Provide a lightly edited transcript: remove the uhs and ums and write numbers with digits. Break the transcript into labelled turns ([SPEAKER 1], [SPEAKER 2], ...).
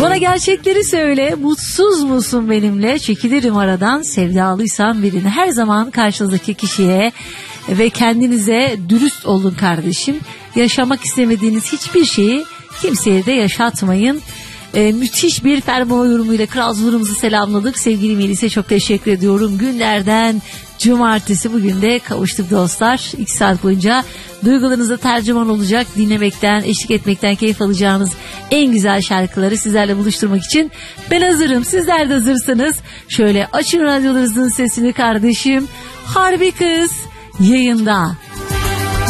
[SPEAKER 1] Bana gerçekleri söyle, mutsuz musun benimle? Çekilirim aradan, sevdalıysan birini. Her zaman karşınızdaki kişiye ve kendinize dürüst olun kardeşim. Yaşamak istemediğiniz hiçbir şeyi kimseye de yaşatmayın. Müthiş bir fermuar yorumuyla Kral Zurumuzu selamladık. Sevgili Melis'e çok teşekkür ediyorum. Günlerden cumartesi, bugün de kavuştuk dostlar. 2 saat boyunca duygularınıza tercüman olacak, dinlemekten, eşlik etmekten keyif alacağınız en güzel şarkıları sizlerle buluşturmak için ben hazırım. Sizler de hazırsanız şöyle açın radyolarınızın sesini kardeşim. Harbi Kız yayında.